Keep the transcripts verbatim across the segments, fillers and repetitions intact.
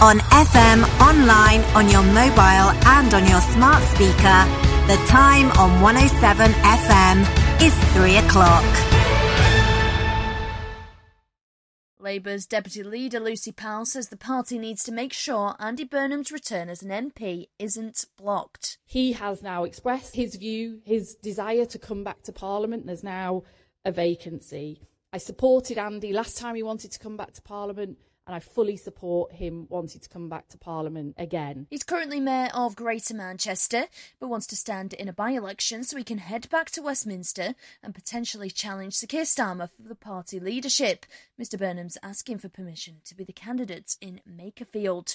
On F M, online, on your mobile and on your smart speaker, the time on one oh seven F M is three o'clock. Labour's Deputy Leader Lucy Powell says the party needs to make sure Andy Burnham's return as an M P isn't blocked. He has now expressed his view, his desire to come back to Parliament. There's now a vacancy. I supported Andy last time he wanted to come back to Parliament, and I fully support him wanting to come back to Parliament again. He's currently Mayor of Greater Manchester, but wants to stand in a by-election so he can head back to Westminster and potentially challenge Sir Keir Starmer for the party leadership. Mister Burnham's asking for permission to be the candidate in Makerfield.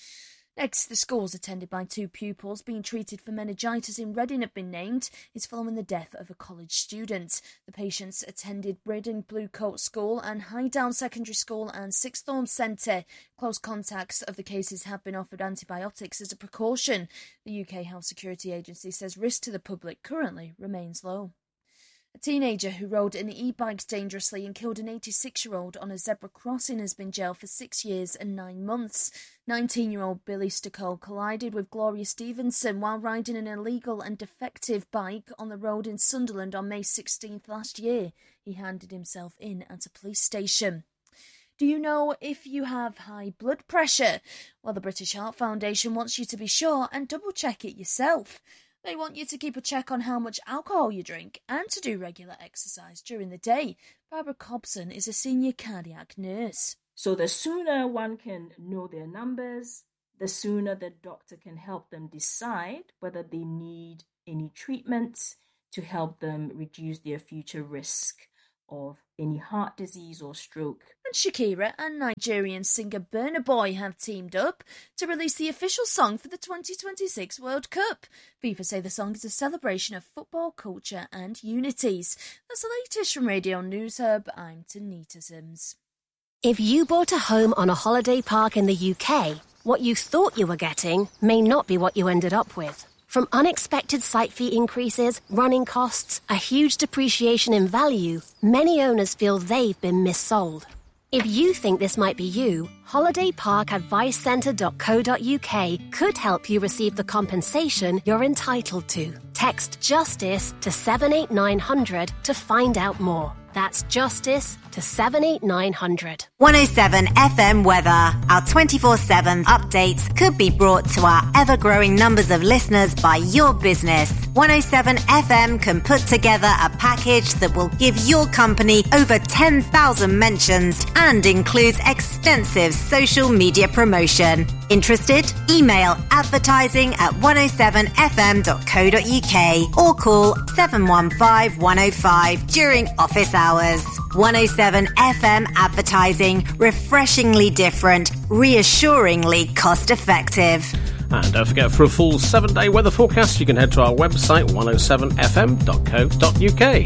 Next, the schools attended by two pupils being treated for meningitis in Reading have been named. It's following the death of a college student. The patients attended Reading Bluecoat School and Highdown Secondary School and Sixth Form Centre. Close contacts of the cases have been offered antibiotics as a precaution. The U K Health Security Agency says risk to the public currently remains low. A teenager who rode an e-bike dangerously and killed an eighty-six-year-old on a zebra crossing has been jailed for six years and nine months. nineteen-year-old Billy Stucco collided with Gloria Stevenson while riding an illegal and defective bike on the road in Sunderland on May sixteenth last year. He handed himself in at a police station. Do you know if you have high blood pressure? Well, the British Heart Foundation wants you to be sure and double-check it yourself. They want you to keep a check on how much alcohol you drink and to do regular exercise during the day. Barbara Cobson is a senior cardiac nurse. So the sooner one can know their numbers, the sooner the doctor can help them decide whether they need any treatments to help them reduce their future risk of any heart disease or stroke. And Shakira and Nigerian singer Burna Boy have teamed up to release the official song for the twenty twenty-six World Cup. FIFA say the song is a celebration of football culture and unities. That's the latest from Radio News Hub. I'm Tanita Sims. If you bought a home on a holiday park in the U K, what you thought you were getting may not be what you ended up with. From unexpected site fee increases, running costs, a huge depreciation in value, many owners feel they've been missold. If you think this might be you, holiday park advice centre dot co dot uk could help you receive the compensation you're entitled to. Text JUSTICE to seven eight nine hundred to find out more. That's JUSTICE to seven eight nine hundred. one oh seven F M weather. Our twenty-four seven updates could be brought to our ever-growing numbers of listeners by your business. one oh seven F M can put together a package that will give your company over ten thousand mentions and includes extensive social media promotion. Interested? Email advertising at one oh seven f m dot co dot uk or call seven one five one oh five during office hours. one oh seven F M advertising, refreshingly different, reassuringly cost-effective. And don't forget, for a full seven-day weather forecast, you can head to our website, one oh seven f m dot co dot uk.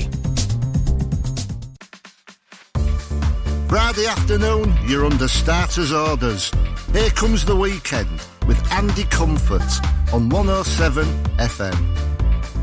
Friday afternoon, you're under starters orders. Here comes the weekend with Andy Comfort on one oh seven F M.